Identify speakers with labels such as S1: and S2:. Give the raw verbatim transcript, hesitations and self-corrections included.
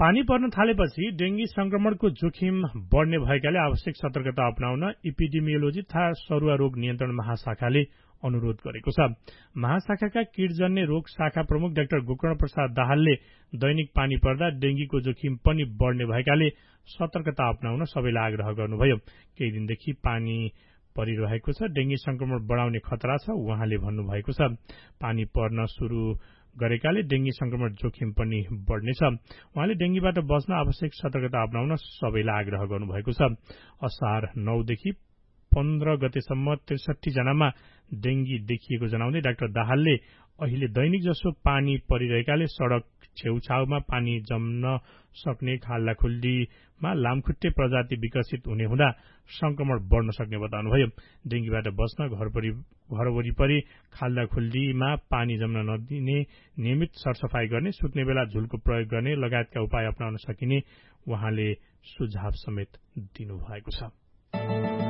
S1: पानी पर्न थालेपछि डेंगी संक्रमणको जोखिम बढ़ने भएकाले आवश्यक सतर्कता अपनाउन इपिडेमियोलोजी तथा सरुवा रोग नियन्त्रण महाशाखाले अनुरोध गरेको छ। महाशाखाका कीटजन्य रोग शाखा प्रमुख डाक्टर गोकर्ण प्रसाद दाहालले दैनिक पानी पर्दा डेंगीको जोखिम पनि बढ़ने भएकाले सतर्कता अपनाउन सबैलाई आग्रह गर्नुभयो। केही दिनदेखि पानी परिरहेको छ, डेंगी संक्रमण बढ़ाउने खतरा छ उहाँले भन्नुभएको छ। पानी पर्न शुरू गरेकाले डेंगी संक्रमण जोखिम पनि बढ़नेछ। उहाँले डेंगीबाट बच्न आवश्यक सतर्कता अपनाउन सबैलाई आग्रह गर्नुभएको छ। असार नौ देखि पन्ध्र गतेसम्म त्रिसठी जनामा डेंगी देखिएको जनाउँदै डाक्टर दाहालले अहिले दैनिक जसो पानी परिरहेकाले सड़क छेउछाउमा पानी जम्न सक्ने खाल्डाखुल्डीमा लामखुट्टे प्रजाति विकसित हुने हुँदा संक्रमण बढ़न सक्ने बताउनुभयो। डेंगीबाट बच्न घर घर वरिपरि खाल्डाखुल्डीमा पानी जम्न नदिने, नियमित सरसफाई गर्ने, सुत्ने बेला झुलको प्रयोग गर्ने लगायतका उपाय अपनाउन सकिने उहाँले सुझाव समेत दिनुभएको छ।